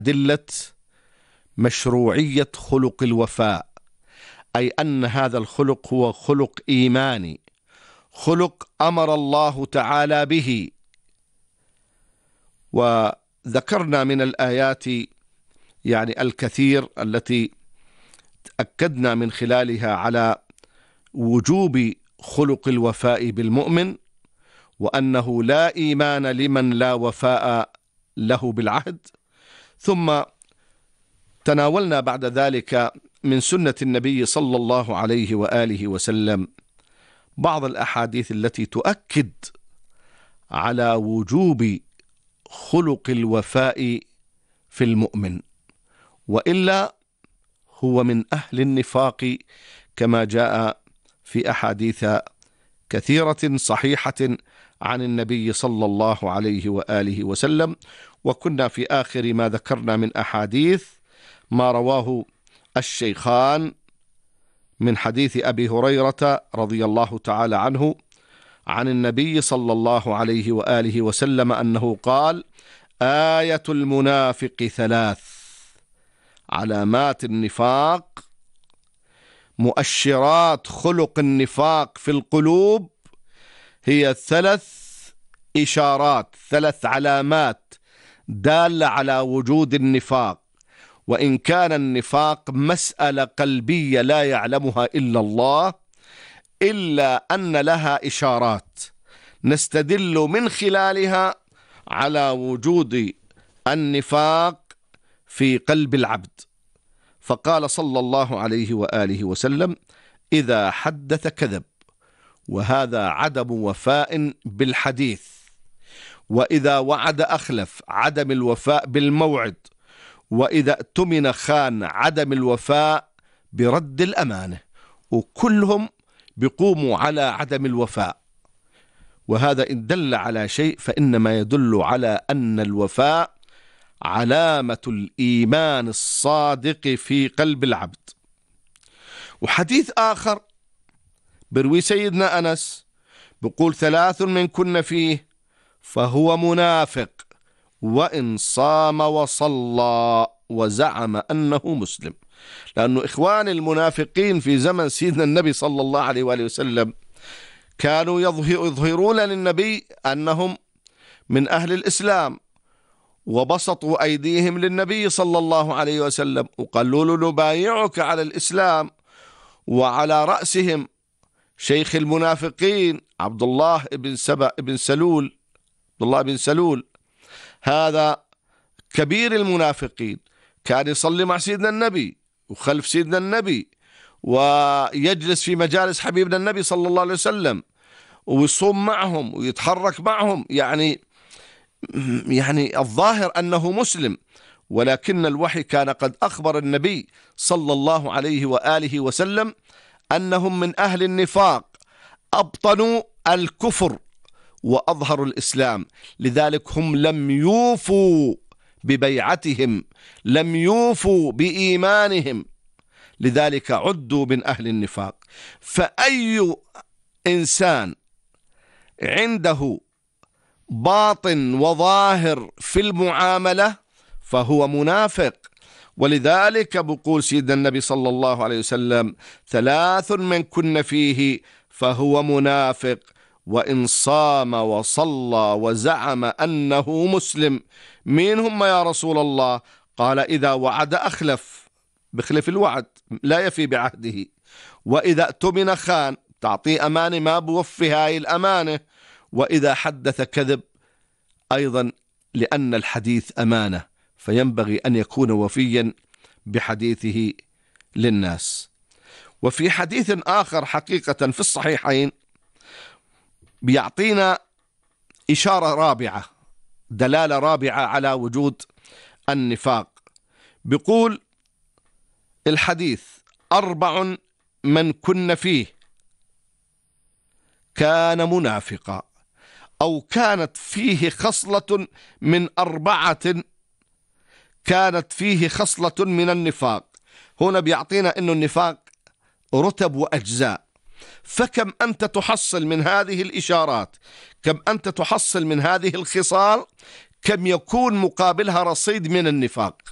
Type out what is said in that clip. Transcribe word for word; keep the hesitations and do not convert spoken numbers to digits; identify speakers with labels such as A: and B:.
A: أدلة مشروعية خلق الوفاء، أي أن هذا الخلق هو خلق إيماني، خلق أمر الله تعالى به. وذكرنا من الآيات يعني الكثير التي أكدنا من خلالها على وجوب خلق الوفاء بالمؤمن، وأنه لا إيمان لمن لا وفاء له بالعهد. ثم تناولنا بعد ذلك من سنة النبي صلى الله عليه وآله وسلم بعض الأحاديث التي تؤكد على وجوب خلق الوفاء في المؤمن، وإلا هو من أهل النفاق كما جاء في أحاديث كثيرة صحيحة عن النبي صلى الله عليه وآله وسلم. وكنا في آخر ما ذكرنا من أحاديث ما رواه الشيخان من حديث أبي هريرة رضي الله تعالى عنه عن النبي صلى الله عليه وآله وسلم أنه قال: آية المنافق ثلاث، علامات النفاق، مؤشرات خلق النفاق في القلوب، هي ثلاث إشارات، ثلاث علامات دالة على وجود النفاق. وإن كان النفاق مسألة قلبية لا يعلمها إلا الله، إلا أن لها إشارات نستدل من خلالها على وجود النفاق في قلب العبد. فقال صلى الله عليه وآله وسلم: إذا حدث كذب، وهذا عدم وفاء بالحديث. وإذا وعد أخلف، عدم الوفاء بالموعد. وإذا اؤتمن خان، عدم الوفاء برد الأمانة. وكلهم بيقوموا على عدم الوفاء، وهذا إن دل على شيء فإنما يدل على أن الوفاء علامة الإيمان الصادق في قلب العبد. وحديث آخر بروي سيدنا أنس بيقول: ثلاث من كن فيه فهو منافق، وإن صام وصلى وزعم أنه مسلم. لأنه إخوان المنافقين في زمن سيدنا النبي صلى الله عليه وآله وسلم كانوا يظهرون للنبي أنهم من أهل الإسلام، وبسطوا أيديهم للنبي صلى الله عليه وسلم وقالوا له: نبايعك على الإسلام. وعلى رأسهم شيخ المنافقين عبد الله بن سبأ بن سلول، عبد الله بن سلول، هذا كبير المنافقين، كان يصلي مع سيدنا النبي وخلف سيدنا النبي، ويجلس في مجالس حبيبنا النبي صلى الله عليه وسلم، ويصوم معهم ويتحرك معهم، يعني يعني الظاهر أنه مسلم. ولكن الوحي كان قد أخبر النبي صلى الله عليه وآله وسلم أنهم من أهل النفاق، أبطنوا الكفر وأظهروا الإسلام. لذلك هم لم يوفوا ببيعتهم، لم يوفوا بإيمانهم، لذلك عدوا من أهل النفاق. فأي إنسان عنده باطن وظاهر في المعاملة فهو منافق. ولذلك بقول سيدنا النبي صلى الله عليه وسلم: ثلاث من كن فيه فهو منافق، وإن صام وصلى وزعم أنه مسلم. مين هم يا رسول الله؟ قال: إذا وعد أخلف، بخلف الوعد، لا يفي بعهده. وإذا اؤتمن خان، تعطيه أمانة ما بوفي هاي الأمانة. وإذا حدث كذب، أيضا لأن الحديث أمانة، فينبغي أن يكون وفيا بحديثه للناس. وفي حديث آخر حقيقة في الصحيحين بيعطينا إشارة رابعة، دلالة رابعة على وجود النفاق. بيقول الحديث: أربع من كن فيه كان منافقا، أو كانت فيه خصلة من أربعة كانت فيه خصلة من النفاق. هنا بيعطينا أنه النفاق رتب وأجزاء، فكم أنت تحصل من هذه الإشارات، كم أنت تحصل من هذه الخصال، كم يكون مقابلها رصيد من النفاق.